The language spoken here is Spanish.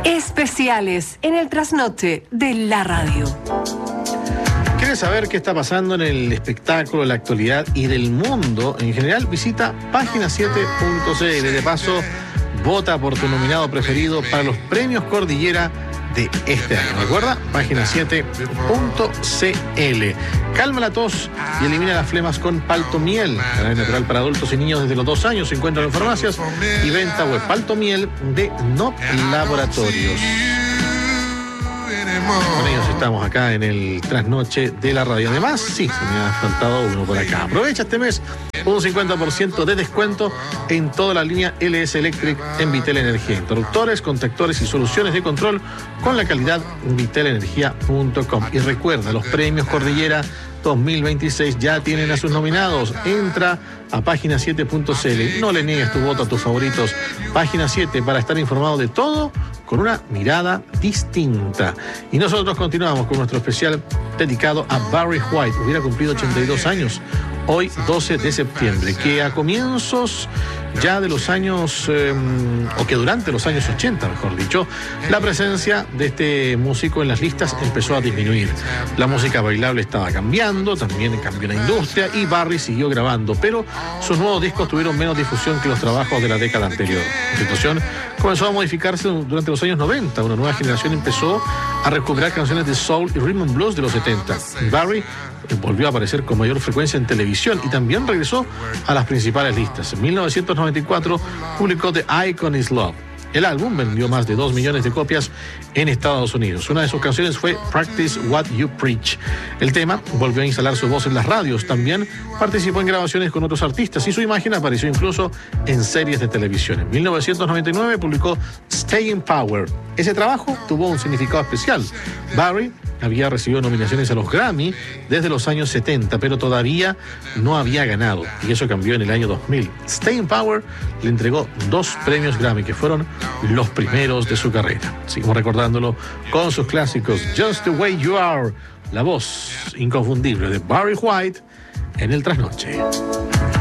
Especiales en el trasnoche de la radio. ¿Quieres saber qué está pasando en el espectáculo, la actualidad y del mundo en general? Visita página7.cl. De paso, vota por tu nominado preferido para los premios Cordillera de este año. Recuerda, página7.cl. Calma la tos y elimina las flemas con Paltomiel. Cannabis natural para adultos y niños desde los 2 años. Se encuentra en farmacias y venta web. Paltomiel de NOP Laboratorios. Con ellos estamos acá en el trasnoche de la radio. Además, sí, se me ha faltado uno por acá. Aprovecha este mes un 50% de descuento en toda la línea LS Electric en Vitel Energía. Interruptores, contactores y soluciones de control con la calidad vitelenergia.com. Y recuerda, los premios Cordillera 2026 ya tienen a sus nominados. Entra a página7.cl. No le niegues tu voto a tus favoritos. Página 7 para estar informado de todo con una mirada distinta. Y nosotros continuamos con nuestro especial dedicado a Barry White. Hubiera cumplido 82 años hoy, 12 de septiembre, que a comienzos ya de los años, o que durante los años 80, mejor dicho, la presencia de este músico en las listas empezó a disminuir. La música bailable estaba cambiando, también cambió la industria y Barry siguió grabando, pero sus nuevos discos tuvieron menos difusión que los trabajos de la década anterior. La situación comenzó a modificarse durante los años 90. Una nueva generación empezó a recuperar canciones de soul y rhythm and blues de los 70. Barry volvió a aparecer con mayor frecuencia en televisión y también regresó a las principales listas. En 1994 publicó The Icon Is Love. El álbum vendió más de 2 millones de copias en Estados Unidos. Una de sus canciones fue Practice What You Preach. El tema volvió a instalar su voz en las radios. También participó en grabaciones con otros artistas y su imagen apareció incluso en series de televisión. En 1999 publicó Staying Power. Ese trabajo tuvo un significado especial. Barry había recibido nominaciones a los Grammy desde los años 70, pero todavía no había ganado, y eso cambió en el año 2000. Staying Power le entregó 2 premios Grammy, que fueron los primeros de su carrera. Seguimos recordándolo con sus clásicos Just the Way You Are, la voz inconfundible de Barry White en el trasnoche.